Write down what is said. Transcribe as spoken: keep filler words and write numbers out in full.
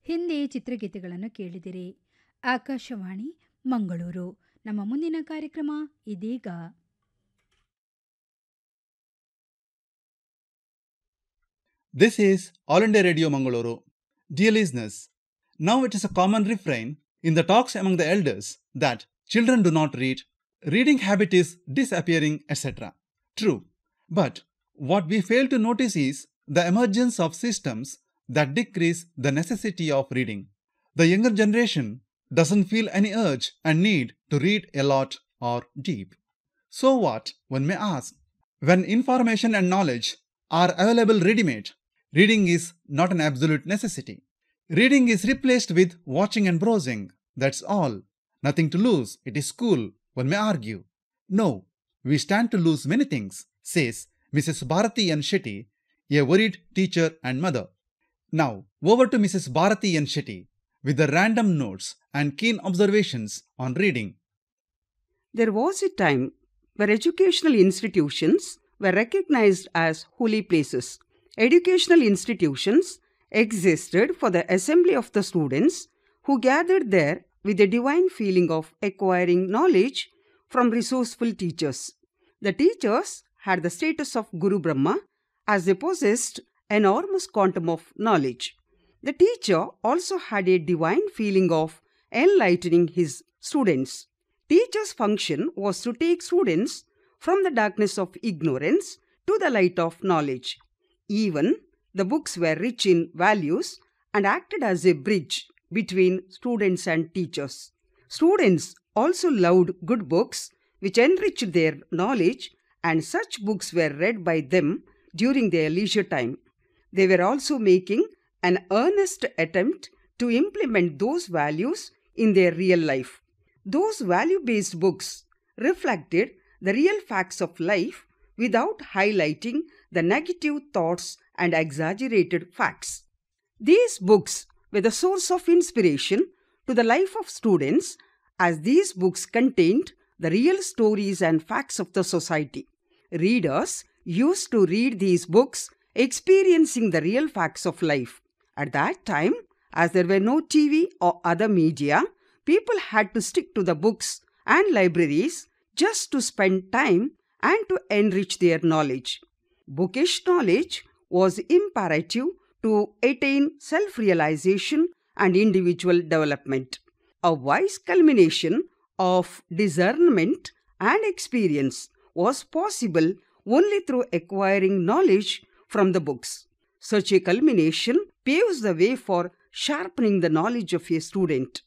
ಹಿಂದಿ ಚಿತ್ರಗೀತೆಗಳನ್ನು ಕೇಳಿದಿರಿ. ಆಕಾಶವಾಣಿ ಮಂಗಳೂರು. ನಮ್ಮ ಮುಂದಿನ ಕಾರ್ಯಕ್ರಮ ಇದೀಗ. This is All India Radio Mangaluru. Dear listeners, now it is a common refrain in the talks among the elders that children do not read, reading habit is disappearing, et cetera. True, but what we fail to notice is the emergence of systems that decrease the necessity of reading. The younger generation doesn't feel any urge and need to read a lot or deep. So what, one may ask? When information and knowledge are available ready-made, reading is not an absolute necessity. Reading is replaced with watching and browsing. That's all. Nothing to lose. It is cool, one may argue. No, we stand to lose many things, says Missus Bharati N. Shetty, a worried teacher and mother. Now, over to Missus Bharati N. Shetty with the random notes and keen observations on reading. There was a time where educational institutions were recognized as holy places. Educational institutions existed for the assembly of the students who gathered there with a divine feeling of acquiring knowledge from resourceful teachers. The teachers had the status of Guru Brahma as they possessed enormous quantum of knowledge. The teacher also had a divine feeling of enlightening his students. Teacher's function was to take students from the darkness of ignorance to the light of knowledge. Even the books were rich in values and acted as a bridge between students and teachers. Students also loved good books which enriched their knowledge, and such books were read by them during their leisure time. They were also making an earnest attempt to implement those values in their real life. Those value-based books reflected the real facts of life without highlighting the negative thoughts and exaggerated facts. These books were the source of inspiration to the life of students, as these books contained the real stories and facts of the society. Readers used to read these books experiencing the real facts of life. At that time, as there were no T V or other media, people had to stick to the books and libraries just to spend time and to enrich their knowledge. Bookish knowledge was imperative to attain self-realization and individual development. A wise culmination of discernment and experience was possible only through acquiring knowledge from the books. Such a culmination paves the way for sharpening the knowledge of a student.